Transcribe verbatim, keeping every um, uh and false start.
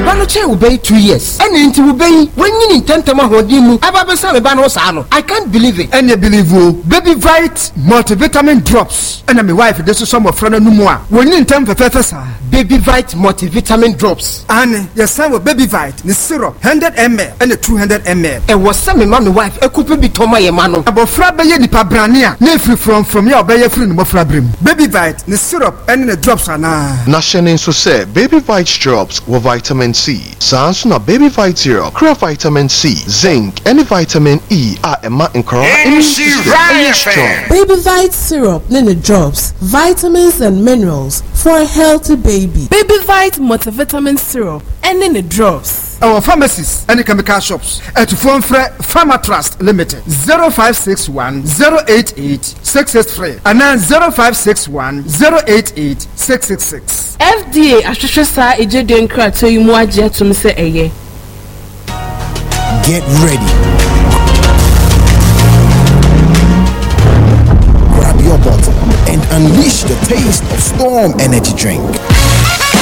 ba no che obey two years ene nti obey wanyini ntentama hodin mu aba be sa me ba no sa no. I can't believe it. Ene believe o. Baby Vite multivitamin drops ene me wife dey so some of friend no mu a wonni ntem fefefe sa. Baby Vite multivitamin drops ane yes say Baby Vite ni syrup one hundred milliliters and two hundred milliliters. E was say me ma me wife e couple bi toma ye ma no. Abofra be ye nipa brane a na free from from ya obeye free no mofra brem. Baby Vite ni syrup and the drops ana. Na shene nso say Baby Vite drops with vitamin C. Sans na Baby Vite syrup, crea vitamin C, zinc, and vitamin E are ema nkora immune system strong. Baby Vite syrup nene drops, vitamins and minerals for a healthy baby. Baby Vite multivitamin syrup and nene drops. Our pharmacies and chemical shops at Phone Fre Pharma Trust Limited zero five six one zero eight eight six six three and then zero five six one zero eight eight six six six. F D A ahwehwe sa ejede nkrato yi mu agye atum se eye. Get ready. Grab your bottle and unleash the taste of Storm Energy Drink.